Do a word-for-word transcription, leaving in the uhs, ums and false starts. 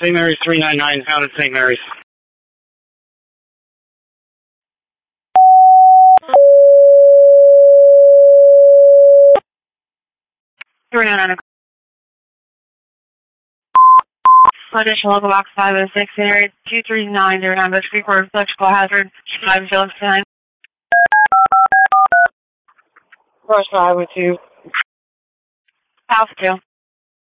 Saint Mary's three nine nine, out at Saint Mary's. three nine nine. Additional local box five oh six, Saint Mary's two three nine zero nine, Bush Creek Road, electrical hazard, five Phillips nine. Cross five oh two. Alpha two.